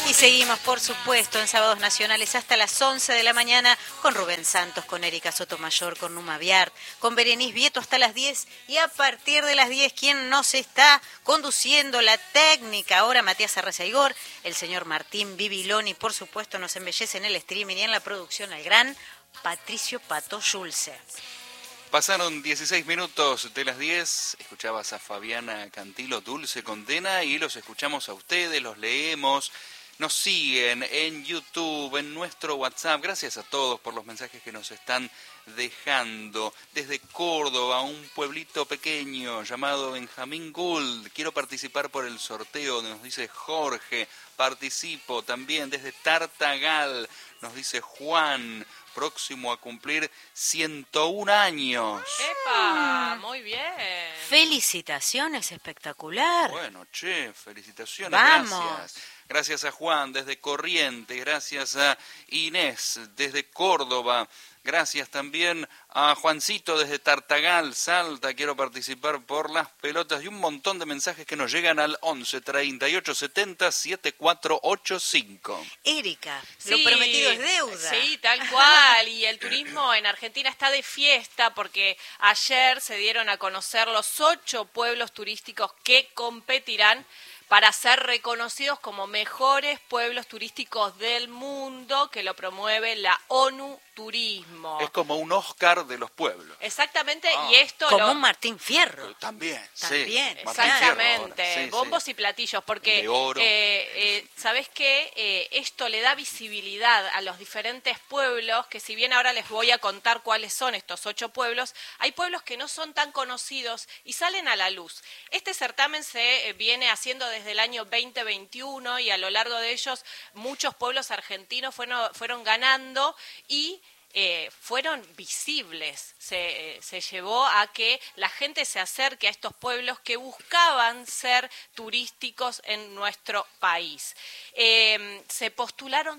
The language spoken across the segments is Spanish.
Y seguimos, por supuesto, en Sábados Nacionales hasta las 11 de la mañana con Rubén Santos, con Erika Sotomayor, con Numa Viart, con Berenice Vieto hasta las 10. Y a partir de las 10, ¿quién nos está conduciendo la técnica? Ahora Matías Arrazaigor, el señor Martín Bibiloni, por supuesto, nos embellece en el streaming y en la producción al gran Patricio Pato Schulze. Pasaron 16 minutos de las 10, escuchabas a Fabiana Cantilo, Dulce Condena, y los escuchamos a ustedes, los leemos, nos siguen en YouTube, en nuestro WhatsApp. Gracias a todos por los mensajes que nos están dejando. Desde Córdoba, un pueblito pequeño llamado Benjamín Gould. Quiero participar por el sorteo, nos dice Jorge. Participo también desde Tartagal, nos dice Juan. Próximo a cumplir 101 años. ¡Epa! Muy bien. Felicitaciones, espectacular. Bueno, che, felicitaciones. Vamos. Gracias. Gracias a Juan desde Corrientes, gracias a Inés desde Córdoba, gracias también a Juancito desde Tartagal, Salta. Quiero participar por las pelotas, y un montón de mensajes que nos llegan al 11 38 70 7485. Erika, Sí, lo prometido es deuda. Sí, tal cual. Y el turismo en Argentina está de fiesta porque ayer se dieron a conocer los 8 pueblos turísticos que competirán para ser reconocidos como mejores pueblos turísticos del mundo, que lo promueve la ONU Turismo. Es como un Oscar de los pueblos. Exactamente, y esto como un Martín Fierro. También, También, sí. Martín exactamente, Fierro ahora. Sí, bombos sí. y platillos, porque De oro. ¿sabés qué? Esto le da visibilidad a los diferentes pueblos, que si bien ahora les voy a contar cuáles son estos 8 pueblos, hay pueblos que no son tan conocidos y salen a la luz. Este certamen se viene haciendo desde el año 2021 y a lo largo de ellos muchos pueblos argentinos fueron ganando y fueron visibles. Se llevó a que la gente se acerque a estos pueblos que buscaban ser turísticos en nuestro país. Se postularon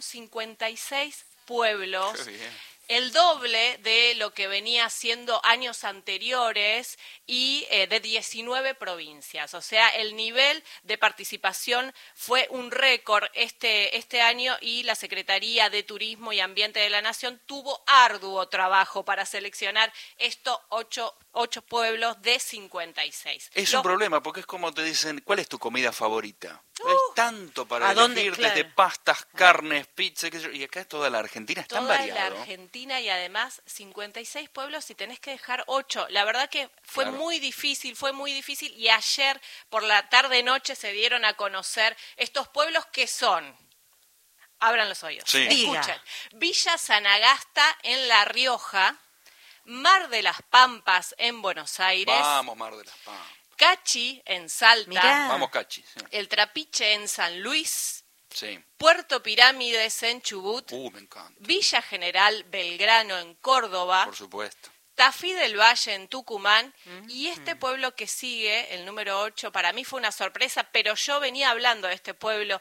56 pueblos. Qué bien. El doble de lo que venía siendo años anteriores y de 19 provincias. O sea, el nivel de participación fue un récord este año y la Secretaría de Turismo y Ambiente de la Nación tuvo arduo trabajo para seleccionar estos 8 pueblos de 56. Es un problema, porque es como te dicen, ¿cuál es tu comida favorita? Hay tanto para ¿a dónde? elegir, Claro. desde pastas, carnes, pizza, qué sé yo, y acá es toda la Argentina, es tan Toda variado. la Argentina y además 56 pueblos y tenés que dejar 8. La verdad que fue Claro. muy difícil y ayer por la tarde-noche se dieron a conocer estos pueblos que son... Abran los oídos. Sí. Diga. Escuchen. Villa Sanagasta en La Rioja, Mar de las Pampas en Buenos Aires, Vamos, Mar de las Pampas. Cachi en Salta, Mirá. Vamos, Cachi. Sí. El Trapiche en San Luis, Sí. Puerto Pirámides en Chubut, Me encanta. Villa General Belgrano en Córdoba, Por supuesto. Tafí del Valle en Tucumán, y este pueblo que sigue, el número 8, para mí fue una sorpresa, pero yo venía hablando de este pueblo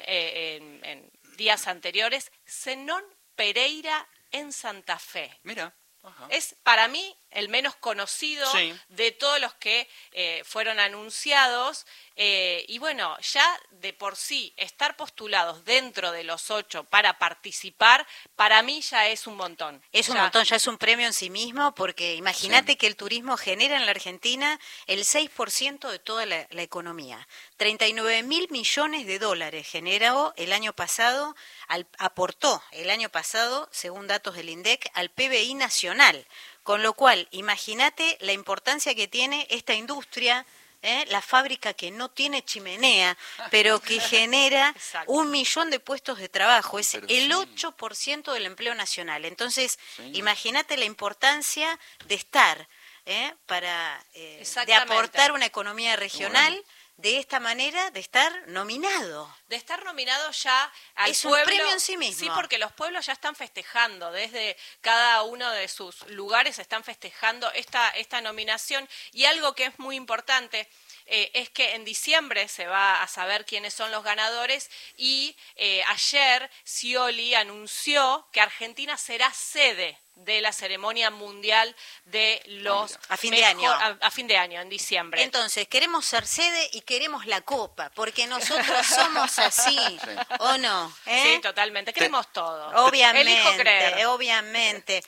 en días anteriores, Zenón Pereira en Santa Fe. Mira. Ajá. Es para mí el menos conocido Sí. de todos los que fueron anunciados, y bueno, ya de por sí estar postulados dentro de los 8 para participar, para mí ya es un montón. Es un Ya. montón, ya es un premio en sí mismo, porque imagínate Sí. que el turismo genera en la Argentina el 6% de toda la economía. 39.000 millones de dólares generó el año pasado, aportó el año pasado, según datos del INDEC, al PBI nacional. Con lo cual, imagínate la importancia que tiene esta industria, la fábrica que no tiene chimenea, pero que genera Exacto. 1 millón de puestos de trabajo. Es Pero el sí. 8% del empleo nacional. Entonces, Sí. imagínate la importancia de estar, de Exactamente. aportar una economía regional, Bueno. de esta manera, de estar nominado. De estar nominado ya al Es un pueblo. premio en sí mismo. Sí, porque los pueblos ya están festejando, desde cada uno de sus lugares están festejando esta nominación. Y algo que es muy importante, es que en diciembre se va a saber quiénes son los ganadores y ayer Scioli anunció que Argentina será sede de la ceremonia mundial de los a fin de año. A fin de año, en diciembre. Entonces, queremos ser sede y queremos la copa, porque nosotros somos así, ¿o no? Sí, totalmente. Queremos todo. Obviamente, Elijo creer. obviamente.